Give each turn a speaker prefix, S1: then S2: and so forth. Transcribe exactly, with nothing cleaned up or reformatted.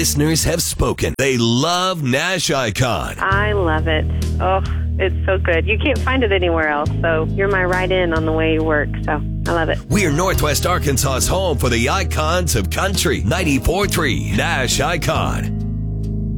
S1: listeners have spoken. They love Nash Icon.
S2: I love it. Oh, it's so good. You can't find it anywhere else, so you're my right in on the way you work, so I love it.
S1: We're Northwest Arkansas's home for the icons of country. ninety-four point three Nash Icon.